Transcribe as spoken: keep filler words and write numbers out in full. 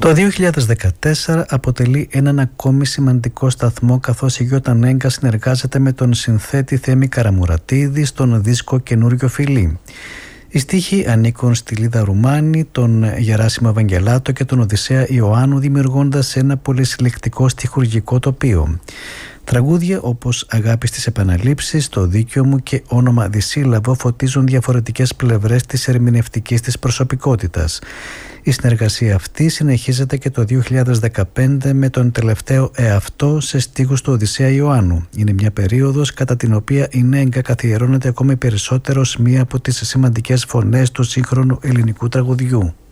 Το δύο χιλιάδες δεκατέσσερα αποτελεί έναν ακόμη σημαντικό σταθμό, καθώς η Γιώτα Νέγκα συνεργάζεται με τον συνθέτη Θέμη Καραμουρατίδη στον δίσκο «Καινούριο φιλί». Οι στίχοι ανήκουν στη Λίδα Ρουμάνη, τον Γεράσιμο Ευαγγελάτο και τον Οδυσσέα Ιωάννου, δημιουργώντας ένα πολυσυλλεκτικό στιχουργικό τοπίο. Τραγούδια όπως «Αγάπη στις επαναλήψεις», «Το δίκιο μου» και «Όνομα δυσύλλαβο» φωτίζουν διαφορετικές πλευρές της ερμηνευτικής της προσωπικότητας. Η συνεργασία αυτή συνεχίζεται και το δύο χιλιάδες δεκαπέντε με τον τελευταίο «Εαυτό» σε στίχους του Οδυσσέα Ιωάννου. Είναι μια περίοδος κατά την οποία η Νέγκα καθιερώνεται ακόμη περισσότερο ως μία από τις σημαντικές φωνές του σύγχρονου ελληνικού τραγουδιού.